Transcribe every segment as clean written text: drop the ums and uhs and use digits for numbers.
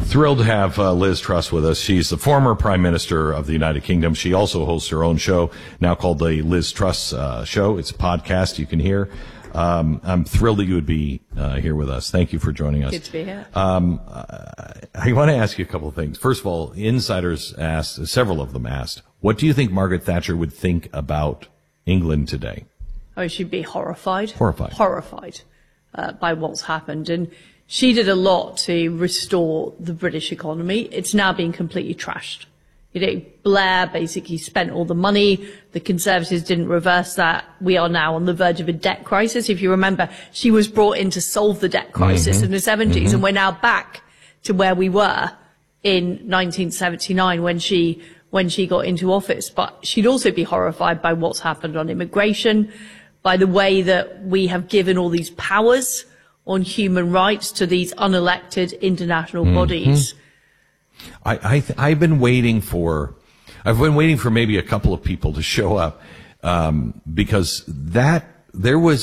Thrilled to have Liz Truss with us. She's the former Prime Minister of the United Kingdom. She also hosts her own show, now called the Liz Truss Show. It's a podcast you can hear. I'm thrilled that you would be here with us. Thank you for joining us. Good to be here. I want to ask you a couple of things. First of all, insiders asked, several of them asked, what do you think Margaret Thatcher would think about England today? Oh, she'd be horrified. Horrified by what's happened. And she did a lot to restore the British economy. It's now been completely trashed. You know, Blair basically spent all the money. The Conservatives didn't reverse that. We are now on the verge of a debt crisis. If you remember, she was brought in to solve the debt crisis in the 70s, and we're now back to where we were in 1979 when she got into office. But she'd also be horrified by what's happened on immigration, by the way that we have given all these powers on human rights to these unelected international bodies. I've been waiting for maybe a couple of people to show up, because there were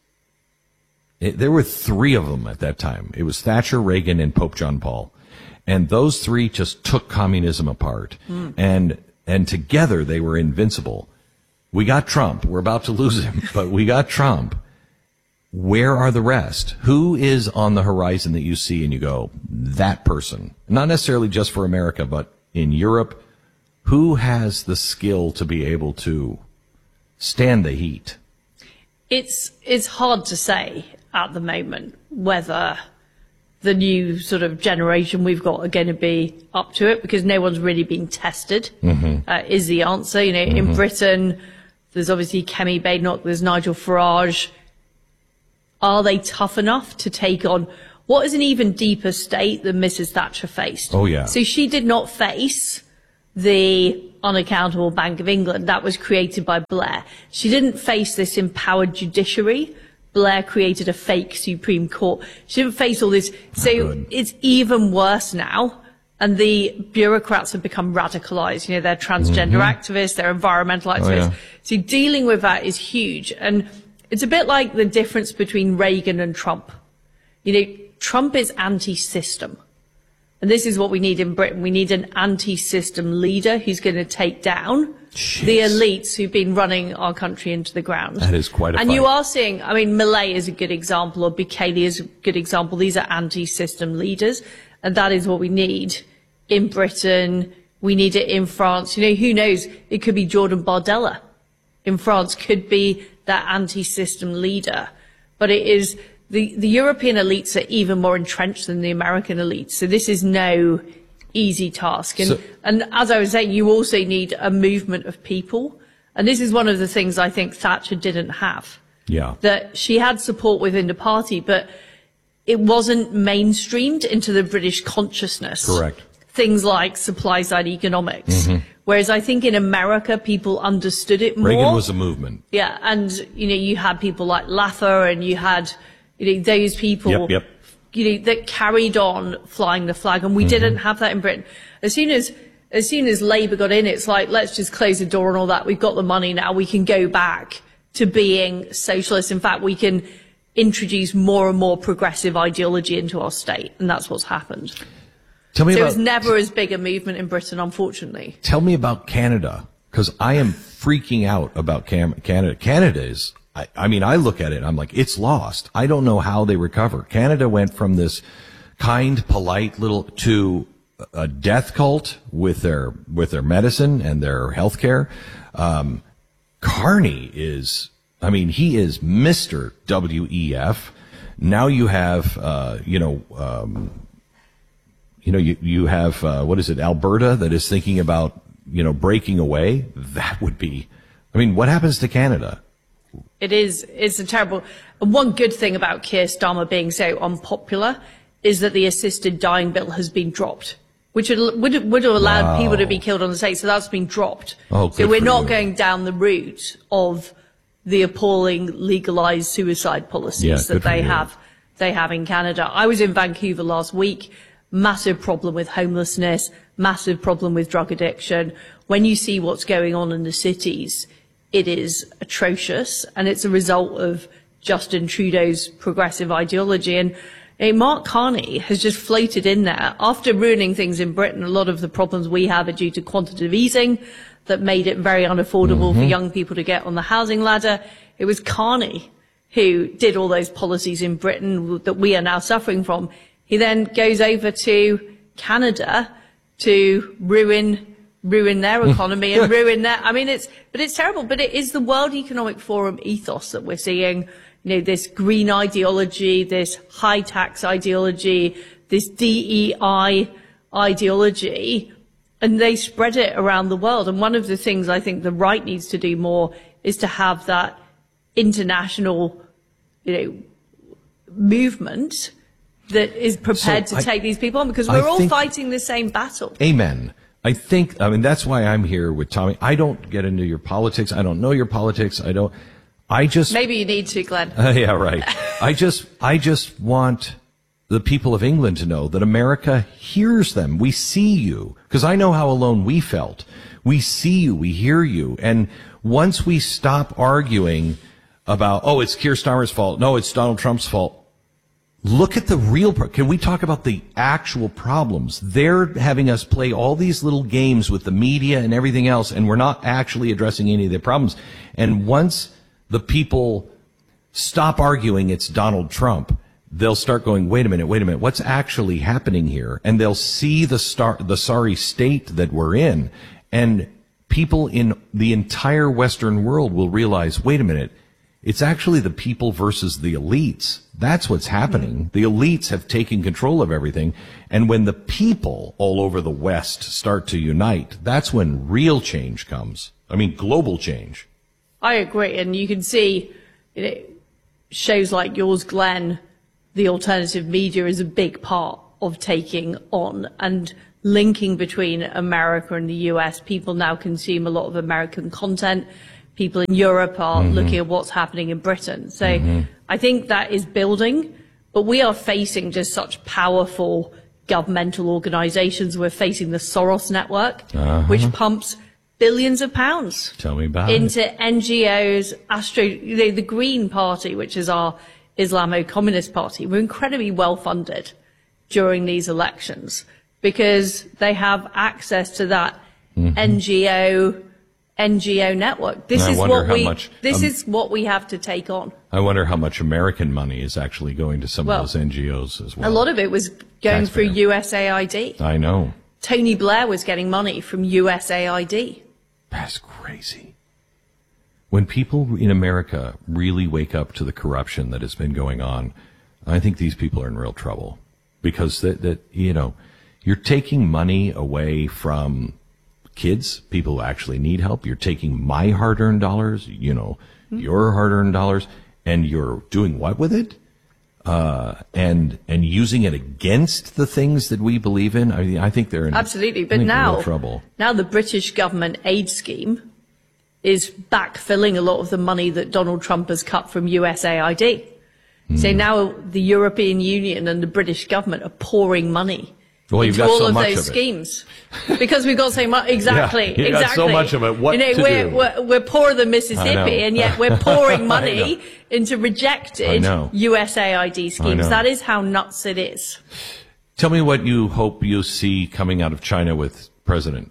three of them at that time. It was Thatcher, Reagan, and Pope John Paul. And those three just took communism apart. And together they were invincible. We got Trump. We're about to lose him, but we got Trump. Where are the rest? Who is on the horizon that you see and you go, that person? Not necessarily just for America, but in Europe. Who has the skill to be able to stand the heat? It's hard to say at the moment whether the new sort of generation we've got are going to be up to it, because no one's really been tested, is the answer. You know, in Britain, there's obviously Kemi Badenoch, there's Nigel Farage. Are they tough enough to take on what is an even deeper state than Mrs. Thatcher faced? Oh, yeah. So she did not face the unaccountable Bank of England. That was created by Blair. She didn't face this empowered judiciary. Blair created a fake Supreme Court. She didn't face all this. So it's even worse now. And the bureaucrats have become radicalized. You know, they're transgender activists, they're environmental activists. So dealing with that is huge. And it's a bit like the difference between Reagan and Trump. You know, Trump is anti-system. And this is what we need in Britain. We need an anti-system leader who's going to take down the elites who've been running our country into the ground. That is quite a And fight. you are seeing, I mean, Millet is a good example, or Bukele is a good example. These are anti-system leaders. And that is what we need in Britain. We need it in France. You know, who knows? It could be Jordan Bardella in France, could be that anti-system leader. But it is the European elites are even more entrenched than the American elites. So this is no easy task. And as I was saying, you also need a movement of people. And this is one of the things I think Thatcher didn't have. Yeah. That she had support within the party, but it wasn't mainstreamed into the British consciousness. Correct. Things like supply side economics. Whereas I think in America, people understood it more. Reagan was a movement. Yeah. And, you know, you had people like Laffer, and you had, you know, those people, you know, that carried on flying the flag. And we didn't have that in Britain. As soon as Labour got in, it's like, let's just close the door and all that. We've got the money now. We can go back to being socialist. In fact, we can introduce more and more progressive ideology into our state. And that's what's happened. Tell me So about, it was never as big a movement in Britain, unfortunately. Tell me about Canada, because I am freaking out about Canada. Canada is, I mean, I look at it, I'm like, it's lost. I don't know how they recover. Canada went from this kind, polite little to a death cult with their medicine and their health care. Carney is, I mean, he is Mr. WEF. Now you have, you have, what is it, Alberta, that is thinking about, you know, breaking away. That would be, I mean, what happens to Canada? It's a terrible, and one good thing about Keir Starmer being so unpopular is that the assisted dying bill has been dropped, which would have allowed people to be killed on the state. So that's been dropped. Oh, so we're not going down the route of the appalling legalized suicide policies that they have in Canada. I was in Vancouver last week. Massive problem with homelessness, massive problem with drug addiction. When you see what's going on in the cities, it is atrocious, and it's a result of Justin Trudeau's progressive ideology. And, Mark Carney has just floated in there after ruining things in Britain. A lot of the problems we have are due to quantitative easing that made it very unaffordable for young people to get on the housing ladder. It was Carney who did all those policies in Britain that we are now suffering from. He then goes over to Canada to ruin their economy and ruin their, it's terrible, but it is the World Economic Forum ethos that we're seeing, this green ideology, this high tax ideology, this DEI ideology, and they spread it around the world. And one of the things I think the right needs to do more is to have that international, movement that is prepared to take these people on, because we're all fighting the same battle. Amen. That's why I'm here with Tommy. I don't get into your politics. I don't know your politics. Maybe you need to, Glenn. Yeah, right. I just want the people of England to know that America hears them. We see you. Because I know how alone we felt. We see you. We hear you. And once we stop arguing about, it's Keir Starmer's fault. No, it's Donald Trump's fault. Look at the real can we talk about the actual problems? They're having us play all these little games with the media and everything else, and we're not actually addressing any of the problems. And once the people stop arguing it's Donald Trump, they'll start going, wait a minute, what's actually happening here? And they'll see the sorry state that we're in. And people in the entire Western world will realize, wait a minute, it's actually the people versus the elites. That's what's happening. The elites have taken control of everything. And when the people all over the West start to unite, that's when real change comes. Global change. I agree. And you can see shows like yours, Glenn, the alternative media is a big part of taking on and linking between America and the US. People now consume a lot of American content. People in Europe are looking at what's happening in Britain. So I think that is building, but we are facing just such powerful governmental organizations. We're facing the Soros network, which pumps billions of pounds into NGOs, the Green Party, which is our Islamo-Communist party. We're incredibly well funded during these elections because they have access to that NGO network. This is what we have to take on. I wonder how much American money is actually going to some of those NGOs as well. A lot of it was going through USAID. I know. Tony Blair was getting money from USAID. That's crazy. When people in America really wake up to the corruption that has been going on, I think these people are in real trouble because you're taking money away from kids, people who actually need help. You're taking my hard-earned dollars, your hard-earned dollars, and you're doing what with it? And using it against the things that we believe in. I think they're in absolutely. But now, real trouble. Now the British government aid scheme is backfilling a lot of the money that Donald Trump has cut from USAID. So now the European Union and the British government are pouring money into all of those schemes because we've got so much. Exactly. Got so much of it. We're poorer than Mississippi, and yet we're pouring money into rejected USAID schemes. That is how nuts it is. Tell me what you hope you see coming out of China with President.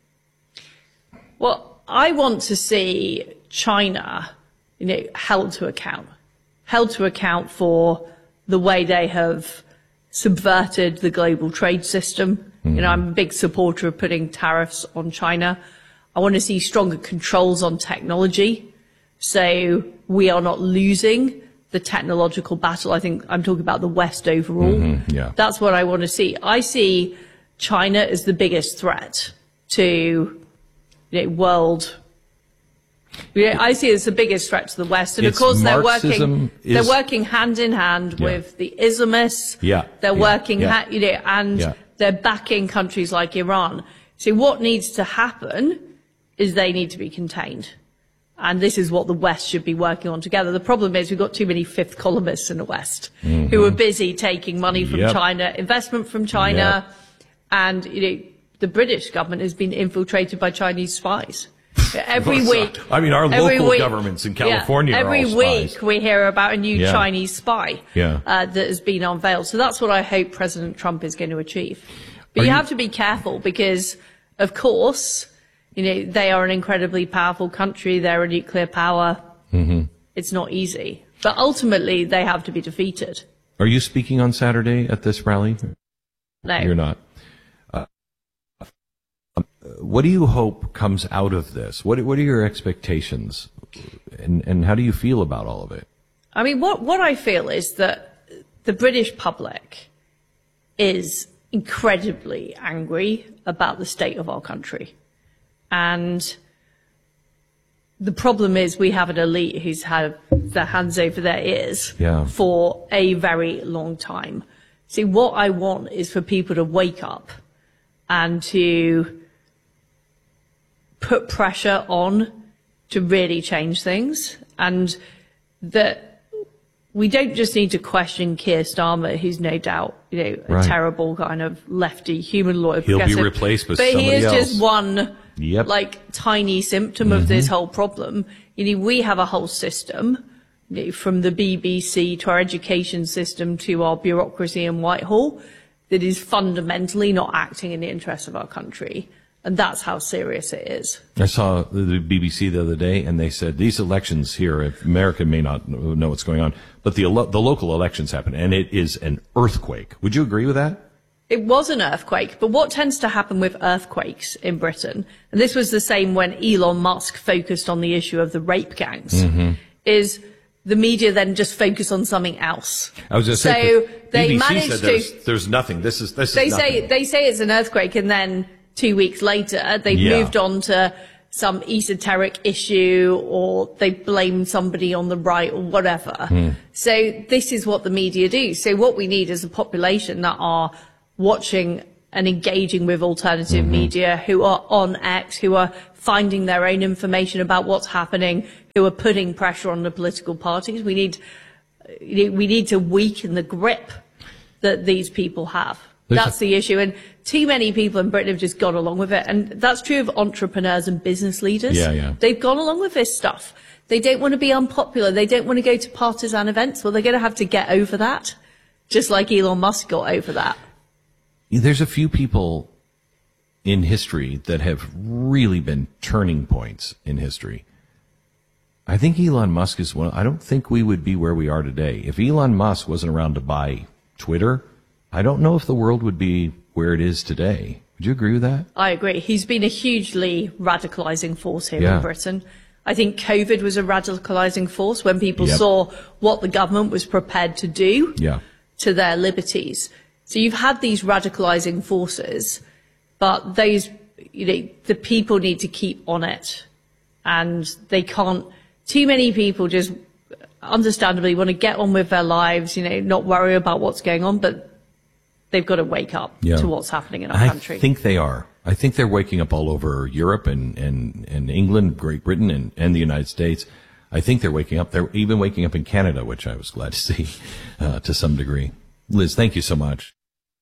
Well, I want to see China, held to account for the way they have subverted the global trade system. I'm a big supporter of putting tariffs on China. I want to see stronger controls on technology so we are not losing the technological battle. I think I'm talking about the West overall. That's what I want to see. I see China as the biggest threat to world. I see it as the biggest threat to the West, and of course they're working hand in hand with the Islamists. They're working, and they're backing countries like Iran. So what needs to happen is they need to be contained, and this is what the West should be working on together. The problem is we've got too many fifth columnists in the West who are busy taking money from China, investment from China, and the British government has been infiltrated by Chinese spies. Every week. I mean, our local governments in California are all spies. Every week we hear about a new Chinese spy that has been unveiled. So that's what I hope President Trump is going to achieve. But you have to be careful because, of course, they are an incredibly powerful country. They're a nuclear power. Mm-hmm. It's not easy. But ultimately, they have to be defeated. Are you speaking on Saturday at this rally? No. You're not. What do you hope comes out of this? What are your expectations? And how do you feel about all of it? I mean, what I feel is that the British public is incredibly angry about the state of our country. And the problem is we have an elite who's had their hands over their ears for a very long time. See, what I want is for people to wake up and to put pressure on to really change things, and that we don't just need to question Keir Starmer, who's no doubt, a terrible kind of lefty human lawyer. He'll be replaced with somebody else. But he is just one, tiny symptom of this whole problem. We have a whole system, from the BBC to our education system to our bureaucracy in Whitehall, that is fundamentally not acting in the interests of our country. And that's how serious it is. I saw the BBC the other day, and they said these elections here, America may not know what's going on, but the local elections happen, and it is an earthquake. Would you agree with that? It was an earthquake, but what tends to happen with earthquakes in Britain, and this was the same when Elon Musk focused on the issue of the rape gangs, is the media then just focus on something else. I was just saying, so they BBC managed said there's nothing. This is they nothing. They say it's an earthquake, and then 2 weeks later, they've moved on to some esoteric issue, or they blame somebody on the right or whatever. So this is what the media do. So what we need is a population that are watching and engaging with alternative media, who are on X, who are finding their own information about what's happening, who are putting pressure on the political parties. We need to weaken the grip that these people have. That's the issue. And too many people in Britain have just gone along with it. And that's true of entrepreneurs and business leaders. They've gone along with this stuff. They don't want to be unpopular. They don't want to go to partisan events. Well, they're going to have to get over that, just like Elon Musk got over that. There's a few people in history that have really been turning points in history. I think Elon Musk is one. I don't think we would be where we are today. If Elon Musk wasn't around to buy Twitter, I don't know if the world would be where it is today. Would you agree with that? I agree. He's been a hugely radicalizing force here in Britain. I think COVID was a radicalizing force when people saw what the government was prepared to do to their liberties. So you've had these radicalizing forces, but those, the people need to keep on it, and they can't. Too many people just understandably want to get on with their lives, not worry about what's going on, but they've got to wake up to what's happening in our country. I think they are. I think they're waking up all over Europe and England, Great Britain, and the United States. I think they're waking up. They're even waking up in Canada, which I was glad to see to some degree. Liz, thank you so much.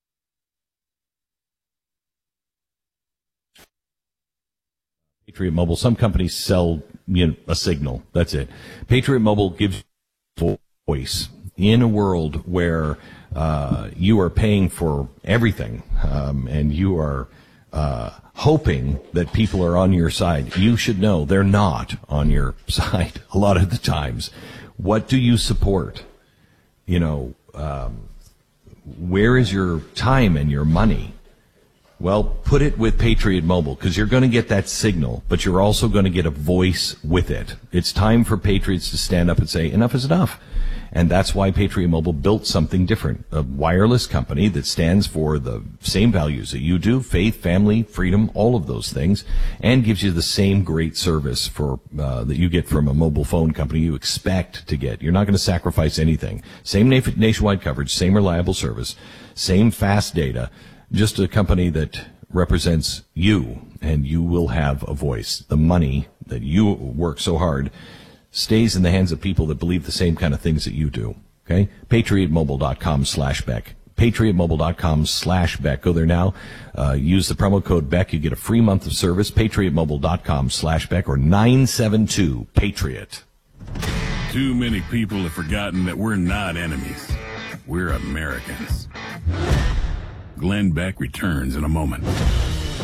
Patriot Mobile. Some companies sell a signal. That's it. Patriot Mobile gives voice in a world where you are paying for everything, and you are hoping that people are on your side. You should know they're not on your side a lot of the times. What do you support? Where is your time and your money? Well, put it with Patriot Mobile, because you're going to get that signal, but you're also going to get a voice with it. It's time for patriots to stand up and say, enough is enough. And that's why Patriot Mobile built something different, a wireless company that stands for the same values that you do, faith, family, freedom, all of those things, and gives you the same great service for that you get from a mobile phone company you expect to get. You're not going to sacrifice anything. Same nationwide coverage, same reliable service, same fast data, just a company that represents you, and you will have a voice. The money that you work so hard stays in the hands of people that believe the same kind of things that you do. Okay? PatriotMobile.com/Beck. PatriotMobile.com/Beck. Go there now. Use the promo code Beck. You get a free month of service. PatriotMobile.com/Beck or 972-PATRIOT. Too many people have forgotten that we're not enemies. We're Americans. Glenn Beck returns in a moment.